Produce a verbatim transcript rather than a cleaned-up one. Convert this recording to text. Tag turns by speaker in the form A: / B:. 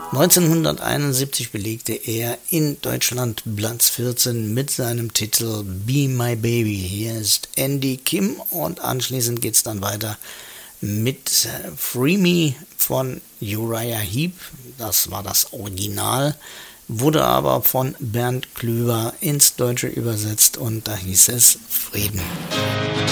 A: neunzehnhunderteinundsiebzig belegte er in Deutschland Platz vierzehn mit seinem Titel Be My Baby. Hier ist Andy Kim und anschließend geht es dann weiter mit Free Me von Uriah Heep. Das war das Original, wurde aber von Bernd Klüver ins Deutsche übersetzt und da hieß es Frieden.